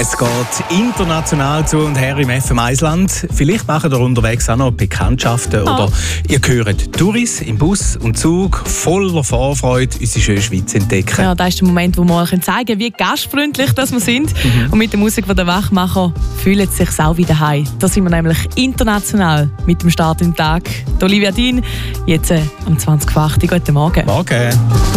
Es geht international zu und her im FM1-Land. Vielleicht machen ihr unterwegs auch noch Bekanntschaften oder ihr hört Touris im Bus und Zug voller Vorfreude unsere schöne Schweiz entdecken. Ja, das ist der Moment, wo wir euch zeigen können, wie gastfreundlich das wir sind. Und mit der Musik der Wachmacher fühlt es sich auch wieder heim. Da sind wir nämlich international mit dem Start im Tag. Die Olivia Dean, jetzt am 20:08. Guten Morgen. Morgen.